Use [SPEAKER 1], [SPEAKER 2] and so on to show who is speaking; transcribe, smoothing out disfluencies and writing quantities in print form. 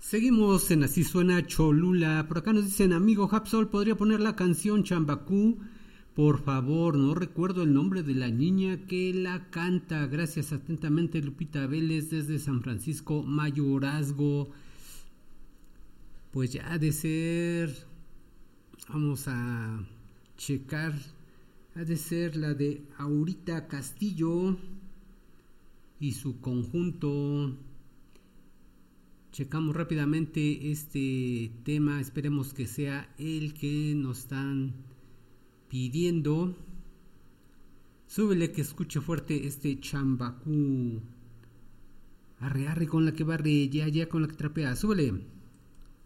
[SPEAKER 1] Seguimos en Así Suena Cholula. Por acá nos dicen, amigo Hapsol, ¿podría poner la canción Chambacú? Por favor, no recuerdo el nombre de la niña que la canta. Gracias atentamente, Lupita Vélez, desde San Francisco Mayorazgo. Pues ya ha de ser, vamos a checar, ha de ser la de Aurita Castillo y su conjunto. Checamos rápidamente este tema, esperemos que sea el que nos están pidiendo. Súbele que escuche fuerte este Chambacú. Arre, arre con la que barre, ya con la que trapea, súbele.